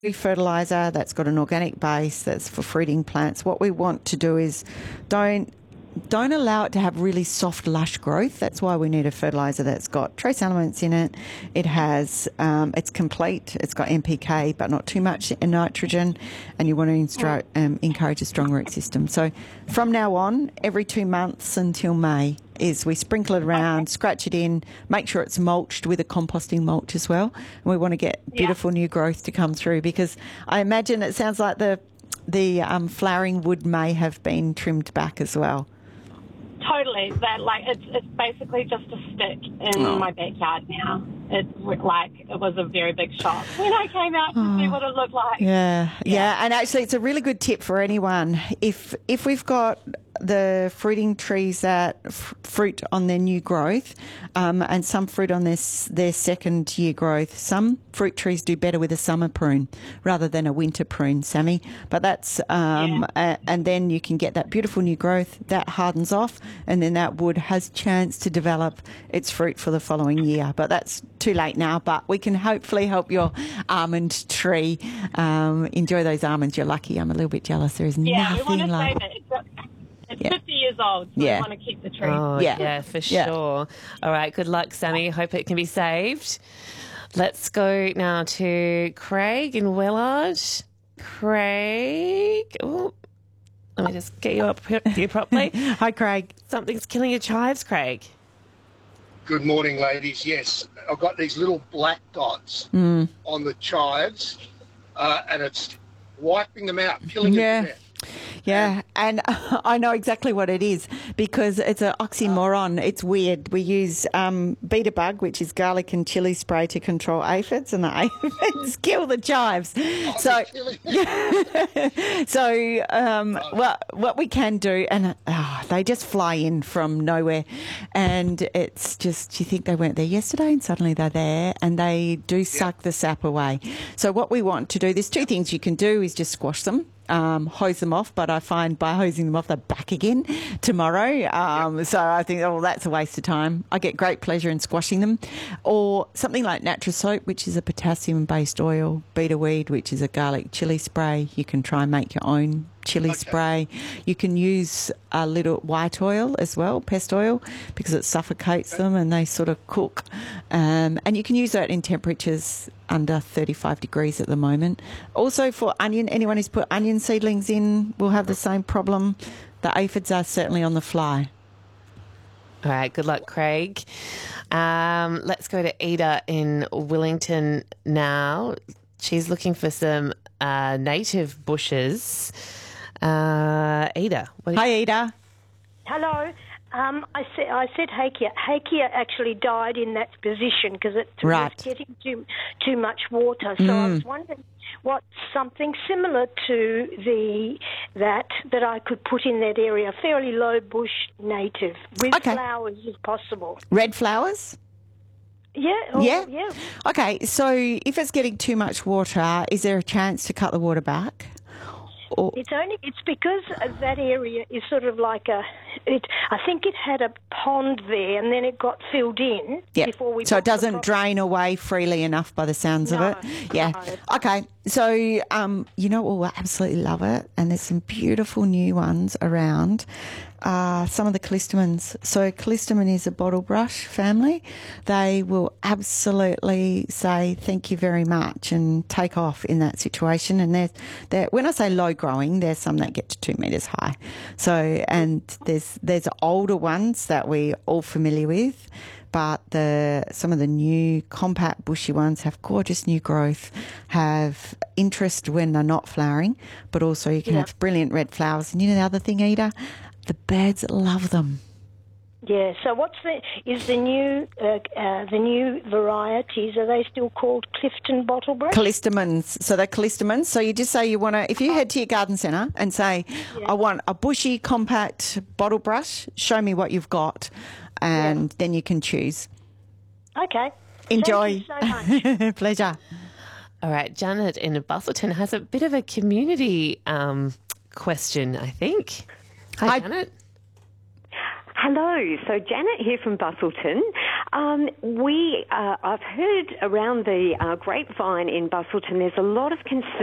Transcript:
fertiliser that's got an organic base that's for fruiting plants. What we want to do is don't allow it to have really soft, lush growth. That's why we need a fertiliser that's got trace elements in it. It has, it's complete. It's got NPK, but not too much in nitrogen. And you want to encourage a strong root system. So from now on, every 2 months until May is we sprinkle it around, scratch it in, make sure it's mulched with a composting mulch as well. And we want to get beautiful new growth to come through, because I imagine it sounds like the flowering wood may have been trimmed back as well. Totally. It's basically just a stick in my backyard now. It was a very big shock when I came out to see what it looked like. Yeah. And actually, it's a really good tip for anyone. If we've got the fruiting trees that fruit on their new growth, and some fruit on their second year growth. Some fruit trees do better with a summer prune rather than a winter prune, Sammy. But that's and then you can get that beautiful new growth that hardens off, and then that wood has chance to develop its fruit for the following year. But that's too late now. But we can hopefully help your almond tree enjoy those almonds. You're lucky. I'm a little bit jealous. There is nothing like. It's 50 years old, so I want to keep the tree. Oh, yeah, for sure. All right, good luck, Sammy. Hope it can be saved. Let's go now to Craig in Willard. Craig. Oh, let me just get you up here properly. Hi, Craig. Something's killing your chives, Craig. Good morning, ladies. Yes, I've got these little black dots on the chives, and it's wiping them out, killing them to death. Yeah, and I know exactly what it is, because it's an oxymoron. It's weird. We use beta bug, which is garlic and chili spray, to control aphids, and the aphids kill the chives. What we can do, and they just fly in from nowhere, and it's just, you think they weren't there yesterday, and suddenly they're there, and they do suck the sap away. So what we want to do, there's two things you can do, is just squash them. Hose them off, but I find by hosing them off, they're back again tomorrow. So I think, that's a waste of time. I get great pleasure in squashing them. Or something like Natrasoap, which is a potassium-based oil, Beta Weed, which is a garlic chili spray. You can try and make your own chili spray. You can use a little white oil as well, pest oil, because it suffocates them and they sort of cook. And you can use that in temperatures under 35 degrees at the moment. Also for onion, anyone who's put onion seedlings in will have the same problem. The aphids are certainly on the fly. All right, good luck, Craig. Let's go to Ada in Wellington now. She's looking for some native bushes. Ada. Hi, Ada. Hello. I said Hakea. Hakea actually died in that position because it was getting too much water. So I was wondering what something similar to that I could put in that area, fairly low bush native, with flowers if possible. Red flowers? Yeah. Okay, so if it's getting too much water, is there a chance to cut the water back? It's because that area is sort of like I think it had a pond there, and then it got filled in before we. So it doesn't drain away freely enough by the sounds of it. Yeah. No. Okay. So we'll absolutely love it, and there's some beautiful new ones around. Some of the callistemons. So callistemon is a bottle brush family. They will absolutely say thank you very much and take off in that situation. And they're when I say low growing, there's some that get to 2 metres high. So, and there's older ones that we're all familiar with. But some of the new compact bushy ones have gorgeous new growth, have interest when they're not flowering, but also you can have brilliant red flowers. And you know the other thing, Ada? The birds love them. Yeah. So the new varieties? Are they still called Clifton Bottlebrush? Callistemons. So they're callistemons. So you just say you want to, if you head to your garden centre and say, I want a bushy compact bottle brush, show me what you've got, and then you can choose. Okay. Enjoy. Thank you so much. Pleasure. All right, Janet in Busselton has a bit of a community question, I think. Hi, Janet. Hello. So Janet here from Busselton. I've heard around the grapevine in Bustleton, there's a lot of concern